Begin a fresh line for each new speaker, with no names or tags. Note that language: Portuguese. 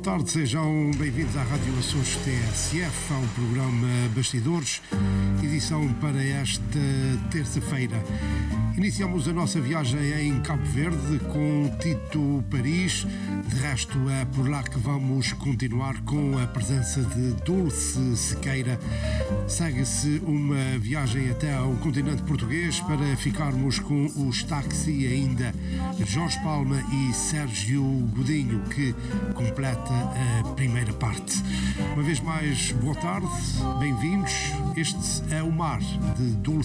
tarde, sejam bem-vindos à Rádio Açores TSF, ao programa Bastidores, edição para esta terça-feira. Iniciamos a nossa viagem em Cabo Verde com Tito Paris. De resto, é por lá que vamos continuar com a presença de Dulce Sequeira. Segue-se uma viagem até ao continente português para ficarmos com os Táxi e ainda Jorge Palma e Sérgio Godinho, que completa a primeira parte. Uma vez mais, boa tarde, bem-vindos. Este é o Mar, de Dulce